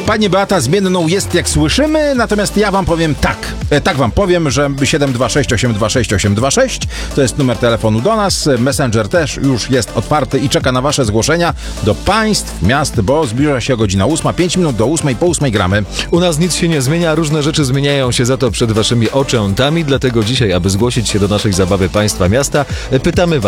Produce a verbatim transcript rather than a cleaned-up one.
Pani Beata zmienną jest, jak słyszymy, natomiast ja wam powiem tak. E, tak wam powiem, że siedem dwa sześć osiem dwa sześć osiem dwa sześć to jest numer telefonu do nas. Messenger też już jest otwarty i czeka na wasze zgłoszenia do państw, miast, bo zbliża się godzina ósma, pięć minut do ósmej, po ósmej gramy. U nas nic się nie zmienia, różne rzeczy zmieniają się za to przed waszymi oczętami, dlatego dzisiaj, aby zgłosić się do naszej zabawy państwa, miasta, pytamy was.